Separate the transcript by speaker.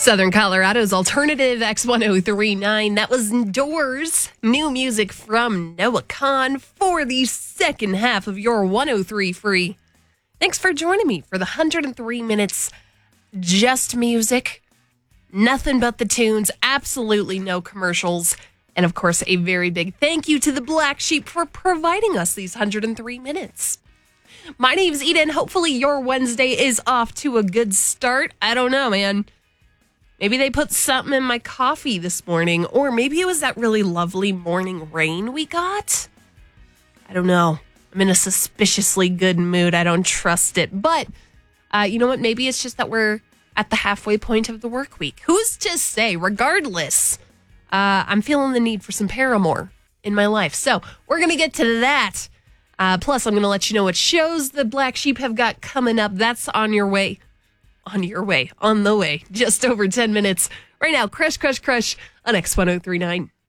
Speaker 1: Southern Colorado's alternative X1039. That was Doors. New music from Noah Kahan for the second half of your 103 Free. Thanks for joining me for the 103 minutes. Just music. Nothing but the tunes. Absolutely no commercials. And of course, a very big thank you to the Black Sheep for providing us these 103 minutes. My name's Eden. Hopefully your Wednesday is off to a good start. I don't know, man. Maybe they put something in my coffee this morning, or maybe it was that really lovely morning rain we got. I don't know. I'm in a suspiciously good mood. I don't trust it. But you know what? Maybe it's just that we're at the halfway point of the work week. Who's to say? Regardless, I'm feeling the need for some Paramore in my life. So we're going to get to that. Plus, I'm going to let you know what shows the Black Sheep have got coming up. That's on your way. On the way. Just over 10 minutes. Right now, Crush, Crush, Crush on X1039.